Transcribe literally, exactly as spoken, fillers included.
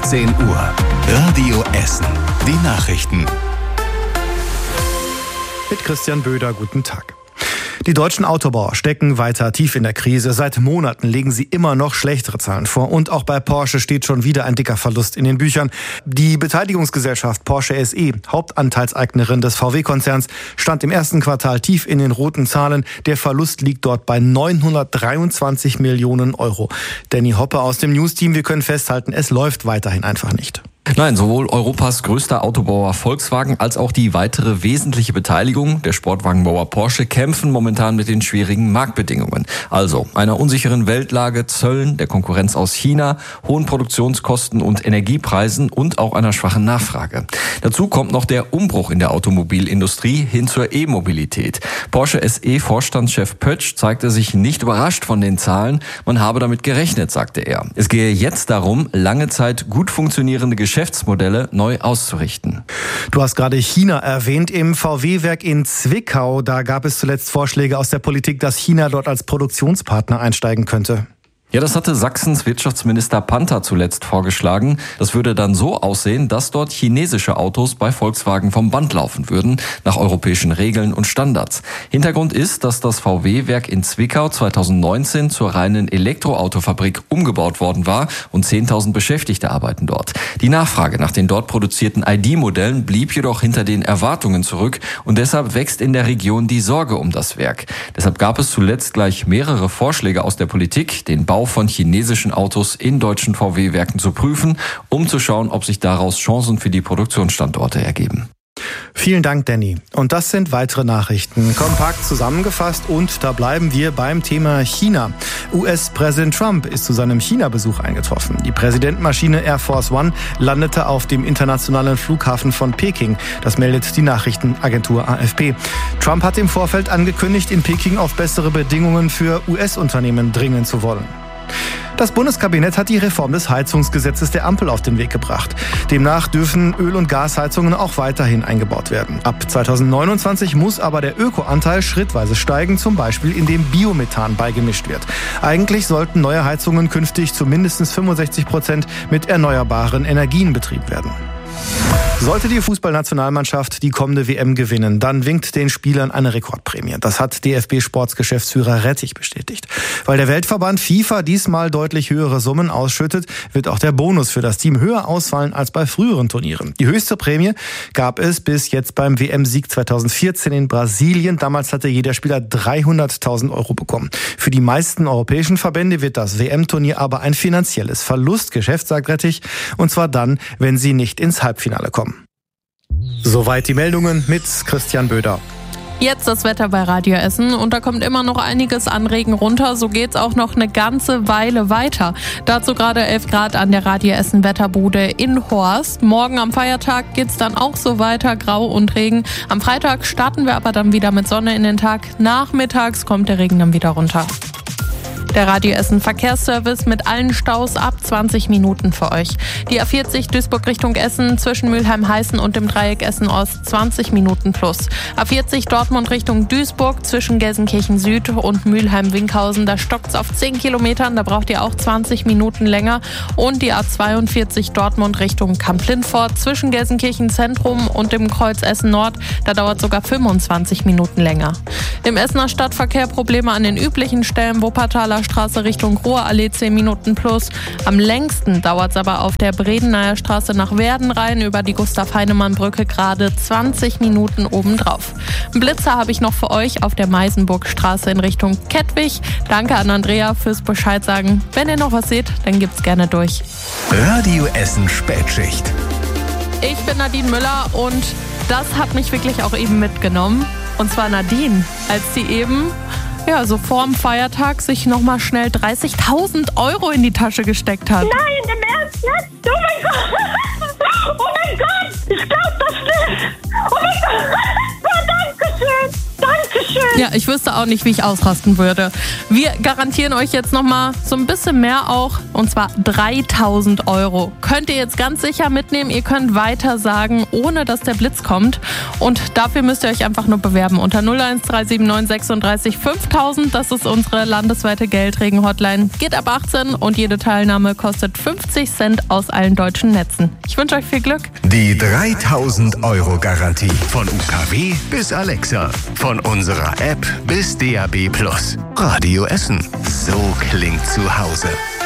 achtzehn Uhr. Radio Essen. Die Nachrichten. Mit Christian Böder, guten Tag. Die deutschen Autobauer stecken weiter tief in der Krise. Seit Monaten legen sie immer noch schlechtere Zahlen vor. Und auch bei Porsche steht schon wieder ein dicker Verlust in den Büchern. Die Beteiligungsgesellschaft Porsche S E, Hauptanteilseignerin des V W-Konzerns, stand im ersten Quartal tief in den roten Zahlen. Der Verlust liegt dort bei neunhundertdreiundzwanzig Millionen Euro. Danny Hoppe aus dem News-Team, wir können festhalten, es läuft weiterhin einfach nicht. Nein, sowohl Europas größter Autobauer Volkswagen als auch die weitere wesentliche Beteiligung der Sportwagenbauer Porsche kämpfen momentan mit den schwierigen Marktbedingungen. Also einer unsicheren Weltlage, Zöllen, der Konkurrenz aus China, hohen Produktionskosten und Energiepreisen und auch einer schwachen Nachfrage. Dazu kommt noch der Umbruch in der Automobilindustrie hin zur E-Mobilität. Porsche S E-Vorstandschef Pötsch zeigte sich nicht überrascht von den Zahlen. Man habe damit gerechnet, sagte er. Es gehe jetzt darum, lange Zeit gut funktionierende Geschäfte Geschäftsmodelle neu auszurichten. Du hast gerade China erwähnt. Im V W-Werk in Zwickau, da gab es zuletzt Vorschläge aus der Politik, dass China dort als Produktionspartner einsteigen könnte. Ja, das hatte Sachsens Wirtschaftsminister Panther zuletzt vorgeschlagen. Das würde dann so aussehen, dass dort chinesische Autos bei Volkswagen vom Band laufen würden, nach europäischen Regeln und Standards. Hintergrund ist, dass das V W-Werk in Zwickau zweitausendneunzehn zur reinen Elektroautofabrik umgebaut worden war und zehntausend Beschäftigte arbeiten dort. Die Nachfrage nach den dort produzierten I D-Modellen blieb jedoch hinter den Erwartungen zurück und deshalb wächst in der Region die Sorge um das Werk. Deshalb gab es zuletzt gleich mehrere Vorschläge aus der Politik, den Bau von chinesischen Autos in deutschen V W-Werken zu prüfen, um zu schauen, ob sich daraus Chancen für die Produktionsstandorte ergeben. Vielen Dank, Danny. Und das sind weitere Nachrichten. Kompakt zusammengefasst und da bleiben wir beim Thema China. U S-Präsident Trump ist zu seinem China-Besuch eingetroffen. Die Präsidentenmaschine Air Force One landete auf dem internationalen Flughafen von Peking. Das meldet die Nachrichtenagentur A F P. Trump hat im Vorfeld angekündigt, in Peking auf bessere Bedingungen für U S-Unternehmen dringen zu wollen. Das Bundeskabinett hat die Reform des Heizungsgesetzes der Ampel auf den Weg gebracht. Demnach dürfen Öl- und Gasheizungen auch weiterhin eingebaut werden. Ab zweitausendneunundzwanzig muss aber der Ökoanteil schrittweise steigen, zum Beispiel indem Biomethan beigemischt wird. Eigentlich sollten neue Heizungen künftig zu mindestens fünfundsechzig Prozent mit erneuerbaren Energien betrieben werden. Sollte die Fußballnationalmannschaft die kommende W M gewinnen, dann winkt den Spielern eine Rekordprämie. Das hat D F B-Sportsgeschäftsführer Rettich bestätigt. Weil der Weltverband FIFA diesmal deutlich höhere Summen ausschüttet, wird auch der Bonus für das Team höher ausfallen als bei früheren Turnieren. Die höchste Prämie gab es bis jetzt beim W M-Sieg zweitausendvierzehn in Brasilien. Damals hatte jeder Spieler dreihunderttausend Euro bekommen. Für die meisten europäischen Verbände wird das W M-Turnier aber ein finanzielles Verlustgeschäft, sagt Rettich. Und zwar dann, wenn sie nicht ins Halbfinale kommen. Soweit die Meldungen mit Christian Böder. Jetzt das Wetter bei Radio Essen und da kommt immer noch einiges an Regen runter. So geht's auch noch eine ganze Weile weiter. Dazu gerade elf Grad an der Radio Essen Wetterbude in Horst. Morgen am Feiertag geht's dann auch so weiter, grau und Regen. Am Freitag starten wir aber dann wieder mit Sonne in den Tag. Nachmittags kommt der Regen dann wieder runter. Der Radio Essen Verkehrsservice mit allen Staus ab zwanzig Minuten für euch. Die A vierzig Duisburg Richtung Essen zwischen Mülheim-Heißen und dem Dreieck Essen-Ost zwanzig Minuten plus. A vierzig Dortmund Richtung Duisburg zwischen Gelsenkirchen Süd und Mülheim-Winkhausen. Da stockt's auf zehn Kilometern, da braucht ihr auch zwanzig Minuten länger. Und die A zweiundvierzig Dortmund Richtung Kamp-Lindfort zwischen Gelsenkirchen Zentrum und dem Kreuz Essen Nord. Da dauert sogar fünfundzwanzig Minuten länger. Im Essener Stadtverkehr Probleme an den üblichen Stellen. Wuppertaler Straße Richtung Ruhrallee zehn Minuten plus. Am längsten dauert es aber auf der Bredenayer Straße nach Werden rein über die Gustav-Heinemann-Brücke gerade zwanzig Minuten obendrauf. Einen Blitzer habe ich noch für euch auf der Meisenburgstraße in Richtung Kettwig. Danke an Andrea fürs Bescheid sagen. Wenn ihr noch was seht, dann gibt's gerne durch. Radio Essen Spätschicht. Ich bin Nadine Müller und das hat mich wirklich auch eben mitgenommen. Und zwar Nadine, als sie eben ja, so vorm Feiertag sich nochmal schnell dreißigtausend Euro in die Tasche gesteckt hat. Nein, im Ernst jetzt? Oh mein Gott! Oh mein Gott! Ich glaub das nicht! Oh mein Gott! Dankeschön! Dankeschön! Ja, ich wüsste auch nicht, wie ich ausrasten würde. Wir garantieren euch jetzt nochmal so ein bisschen mehr auch und zwar dreitausend Euro. Könnt ihr jetzt ganz sicher mitnehmen. Ihr könnt weiter sagen, ohne dass der Blitz kommt. Und dafür müsst ihr euch einfach nur bewerben unter null eins drei sieben neun sechsunddreißig fünftausend. Das ist unsere landesweite Geldregen-Hotline. Geht ab achtzehn und jede Teilnahme kostet fünfzig Cent aus allen deutschen Netzen. Ich wünsche euch viel Glück. Die dreitausend Euro Garantie. Von U K W bis Alexa. Von unserer App bis D A B Plus. Radio Essen. So klingt zu Hause.